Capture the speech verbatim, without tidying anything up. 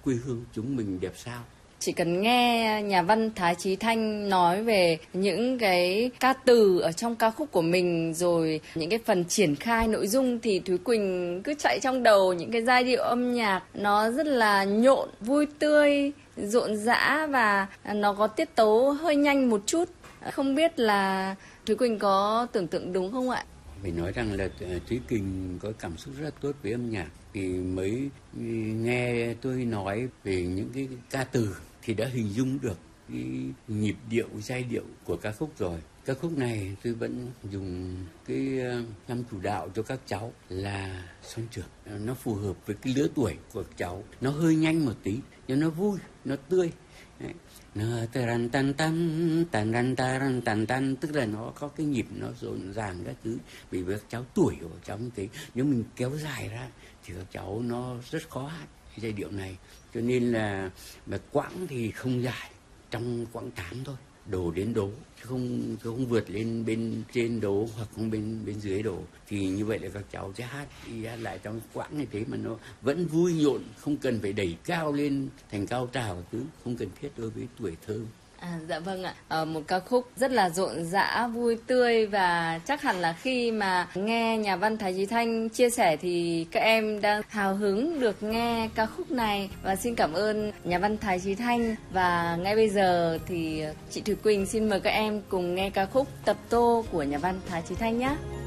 quê hương chúng mình đẹp sao. Chỉ cần nghe nhà văn Thái Chí Thanh nói về những cái ca từ ở trong ca khúc của mình, rồi những cái phần triển khai nội dung thì Thúy Quỳnh cứ chạy trong đầu những cái giai điệu âm nhạc nó rất là nhộn, vui tươi, rộn rã và nó có tiết tấu hơi nhanh một chút. Không biết là Thúy Quỳnh có tưởng tượng đúng không ạ? Phải nói rằng là Thúy Quỳnh có cảm xúc rất tốt với âm nhạc. Thì mới nghe tôi nói về những cái ca từ thì đã hình dung được cái nhịp điệu, giai điệu của ca khúc rồi. Ca khúc này tôi vẫn dùng cái năm chủ đạo cho các cháu là Xuân Trường. Nó phù hợp với cái lứa tuổi của cháu. Nó hơi nhanh một tí, nhưng nó vui, nó tươi. Đấy. Nó tan tan tan tan tan tan tan tan, tức là nó có cái nhịp nó rộn ràng các thứ. Vì với các cháu tuổi của các cháu như thế, nếu mình kéo dài ra thì các cháu nó rất khó hát cái giai điệu này. Cho nên là mà quãng thì không dài, trong quãng tám thôi, đồ đến đố, chứ không chứ không vượt lên bên trên đố hoặc không bên bên dưới đố. Thì như vậy là các cháu sẽ hát đi hát lại trong quãng như thế mà nó vẫn vui nhộn, không cần phải đẩy cao lên thành cao trào thứ, không cần thiết đối với tuổi thơ. À, dạ vâng ạ, à, một ca khúc rất là rộn rã, vui tươi và chắc hẳn là khi mà nghe nhà văn Thái Chí Thanh chia sẻ thì các em đang hào hứng được nghe ca khúc này. Và xin cảm ơn nhà văn Thái Chí Thanh. Và ngay bây giờ thì chị Thúy Quỳnh xin mời các em cùng nghe ca khúc Tập Tô của nhà văn Thái Chí Thanh nhé.